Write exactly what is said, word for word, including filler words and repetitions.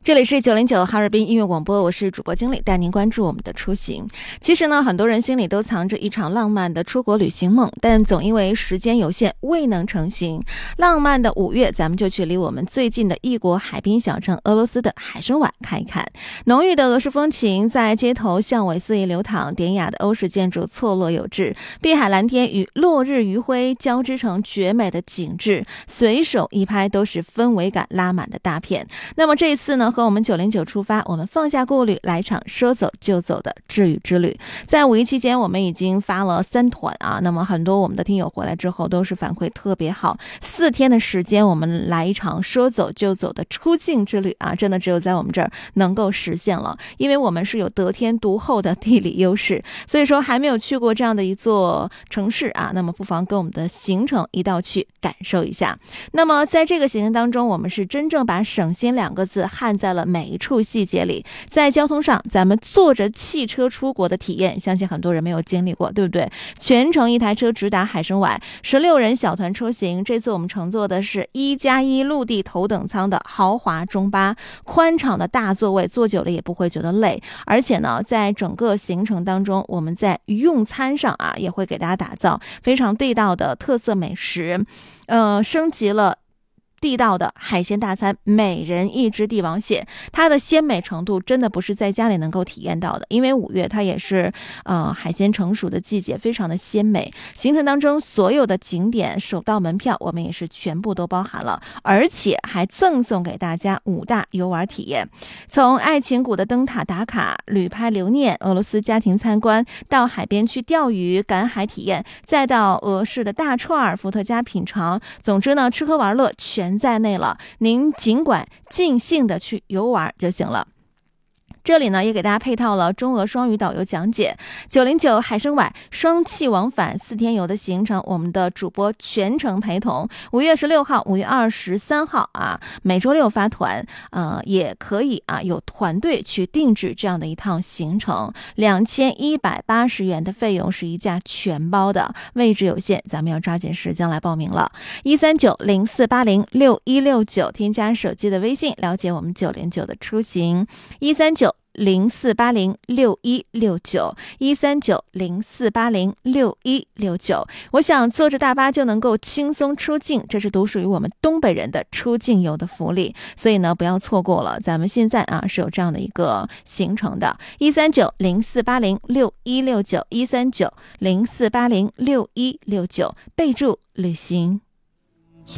这里是九零九哈尔滨音乐广播，我是主播经理，带您关注我们的出行。其实呢，很多人心里都藏着一场浪漫的出国旅行梦，但总因为时间有限未能成行。浪漫的五月，咱们就去离我们最近的异国海滨小城俄罗斯的海参崴看一看。浓郁的俄式风情在街头巷尾肆意流淌，典雅的欧式建筑错落有致，碧海蓝天与落日余晖交织成绝美的景致，随手一拍都是氛围感拉满的大片。那么这一次呢，和我们九零九出发，我们放下顾虑，来场说走就走的治愈之旅。在五一期间，我们已经发了三团啊，那么很多我们的听友回来之后都是反馈特别好。四天的时间，我们来一场说走就走的出境之旅啊，真的只有在我们这儿能够实现了，因为我们是有得天独厚的地理优势，所以说还没有去过这样的一座城市啊，那么不妨跟我们的行程一道去感受一下。那么在这个行程当中，我们是真正把省心两个字焊在了每一处细节里。在交通上，咱们坐着汽车出国的体验，相信很多人没有经历过，对不对？全程一台车直达海参崴，十六人小团车型。这次我们乘坐的是一加一陆地头等舱的豪华中巴，宽敞的大座位，坐久了也不会觉得累。而且呢，在整个行程当中，我们在用餐上啊，也会给大家打造非常地道的特色美食，呃，升级了地道的海鲜大餐，每人一只帝王蟹，它的鲜美程度真的不是在家里能够体验到的，因为五月它也是呃海鲜成熟的季节，非常的鲜美。行程当中所有的景点首道门票我们也是全部都包含了，而且还赠送给大家五大游玩体验，从爱情谷的灯塔打卡、旅拍留念、俄罗斯家庭参观，到海边去钓鱼、赶海体验，再到俄式的大串、伏特加品尝，总之呢，吃喝玩乐全在内了，您尽管尽兴的去游玩就行了。这里呢也给大家配套了中俄双语导游讲解，九零九海参崴双气往返四天游的行程，我们的主播全程陪同。五月十六号、五月二十三号啊，每周六发团，呃，也可以啊，有团队去定制这样的一趟行程，两千一百八十元的费用是一价全包的，位置有限，咱们要抓紧时间来报名了。一三九零四八零六一六九，添加手机的微信，了解我们九零九的出行。一三九零四八零六一六九，一三九零四八零六一六九。我想坐着大巴就能够轻松出境，这是独属于我们东北人的出境游的福利，所以呢不要错过了。咱们现在啊是有这样的一个行程的，一三九零四八零六一六九，一三九零四八零六一六九，备注旅行。